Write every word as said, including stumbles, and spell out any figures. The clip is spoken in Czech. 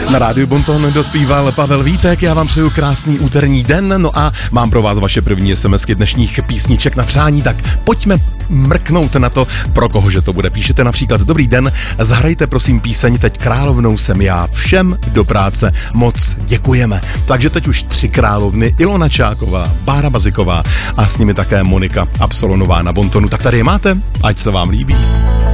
Na rádiu Bonton dospíval Pavel Vítek, já vám přeju krásný úterní den, no a mám pro vás vaše první SMSky dnešních písniček na přání, tak pojďme mrknout na to, pro kohože to bude. Píšete například: dobrý den, zahrajte prosím píseň Teď královnou jsem já, všem do práce, moc děkujeme. Takže teď už tři královny, Ilona Čáková, Bára Baziková a s nimi také Monika Absolonová na Bontonu. Tak tady je máte, ať se vám líbí.